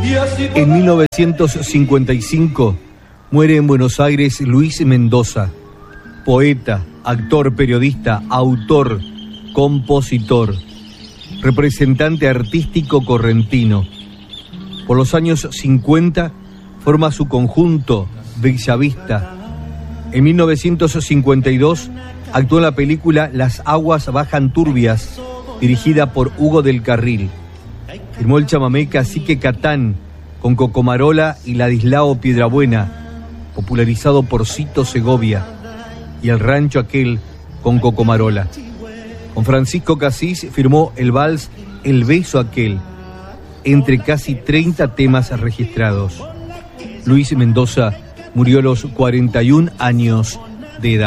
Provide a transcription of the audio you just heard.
En 1955 muere en Buenos Aires Luis Mendoza, poeta, actor, periodista, autor, compositor, representante artístico correntino. Por los años 50 forma su conjunto Bellavista. En 1952 actuó en la película Las aguas bajan turbias, dirigida por Hugo del Carril. Firmó el chamamé Cacique Catán con Cocomarola y Ladislao Piedrabuena, popularizado por Cito Segovia, y El rancho aquel con Cocomarola. Con Francisco Casís firmó el vals El beso aquel, entre casi 30 temas registrados. Luis Mendoza murió a los 41 años de edad.